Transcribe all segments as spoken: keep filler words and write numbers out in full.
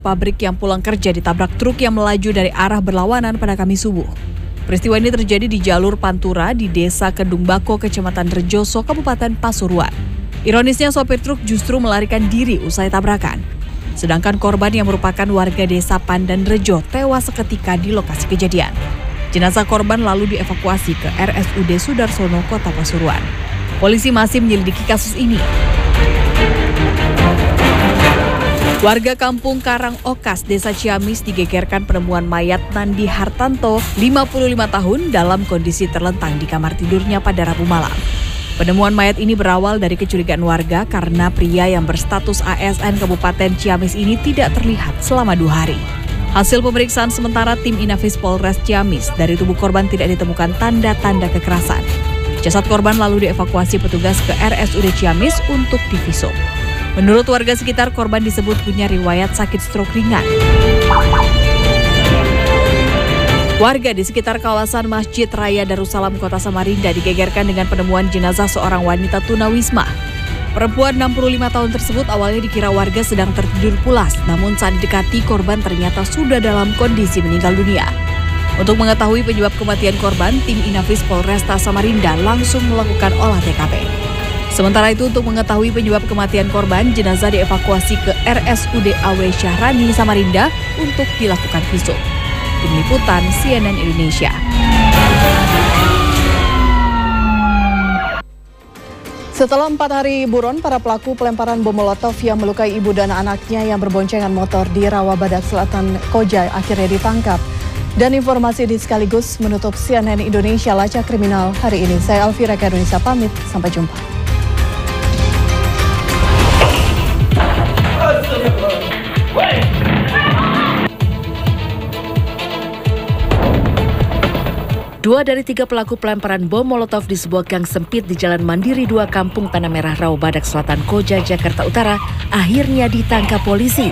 Pabrik yang pulang kerja ditabrak truk yang melaju dari arah berlawanan pada Kamis subuh. Peristiwa ini terjadi di jalur Pantura di Desa Kedung Bako, Kecamatan Rejoso, Kabupaten Pasuruan. Ironisnya sopir truk justru melarikan diri usai tabrakan. Sedangkan korban yang merupakan warga Desa Pandan Rejo tewas seketika di lokasi kejadian. Jenazah korban lalu dievakuasi ke R S U D Sudarsono, Kota Pasuruan. Polisi masih menyelidiki kasus ini. Warga kampung Karang Okas, Desa Ciamis digegerkan penemuan mayat Nandi Hartanto, lima puluh lima tahun, dalam kondisi terlentang di kamar tidurnya pada Rabu malam. Penemuan mayat ini berawal dari kecurigaan warga karena pria yang berstatus A S N Kabupaten Ciamis ini tidak terlihat selama dua hari. Hasil pemeriksaan sementara tim Inafis Polres Ciamis, dari tubuh korban tidak ditemukan tanda-tanda kekerasan. Jasad korban lalu dievakuasi petugas ke R S U D Ciamis untuk divisum. Menurut warga sekitar, korban disebut punya riwayat sakit stroke ringan. Warga di sekitar kawasan Masjid Raya Darussalam Kota Samarinda digegerkan dengan penemuan jenazah seorang wanita tunawisma. Perempuan enam puluh lima tahun tersebut awalnya dikira warga sedang tertidur pulas, namun saat didekati korban ternyata sudah dalam kondisi meninggal dunia. Untuk mengetahui penyebab kematian korban, tim Inafis Polresta Samarinda langsung melakukan olah T K P. Sementara itu, untuk mengetahui penyebab kematian korban, jenazah dievakuasi ke R S U D A W Syahrani Samarinda untuk dilakukan visum. Tim Liputan C N N Indonesia. Setelah empat hari buron, para pelaku pelemparan bom molotov yang melukai ibu dan anaknya yang berboncengan motor di Rawabadak Selatan, Koja akhirnya ditangkap. Dan informasi ini sekaligus menutup C N N Indonesia Lacak Kriminal hari ini. Saya Alfira Karunisa pamit, sampai jumpa. Dua dari tiga pelaku pelemparan bom molotov di sebuah gang sempit di Jalan Mandiri dua Kampung Tanah Merah, Rawabadak Selatan, Koja, Jakarta Utara akhirnya ditangkap polisi.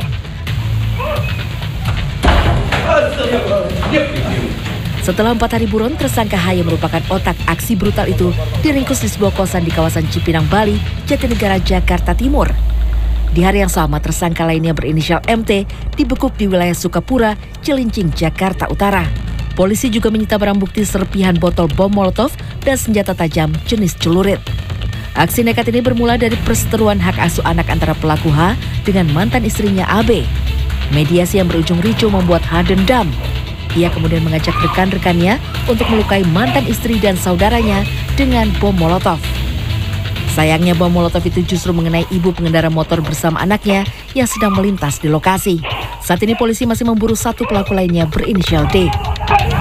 Setelah empat hari buron, tersangka H yang merupakan otak aksi brutal itu diringkus di sebuah kosan di kawasan Cipinang, Bali, Jatinegara, Jakarta Timur. Di hari yang sama, tersangka lainnya berinisial M T dibekuk di wilayah Sukapura, Cilincing, Jakarta Utara. Polisi juga menyita barang bukti serpihan botol bom molotov dan senjata tajam jenis celurit. Aksi nekat ini bermula dari perseteruan hak asuh anak antara pelaku H dengan mantan istrinya A B. Mediasi yang berujung ricuh membuat H dendam. Ia kemudian mengajak rekan-rekannya untuk melukai mantan istri dan saudaranya dengan bom molotov. Sayangnya bom molotov itu justru mengenai ibu pengendara motor bersama anaknya yang sedang melintas di lokasi. Saat ini polisi masih memburu satu pelaku lainnya berinisial D.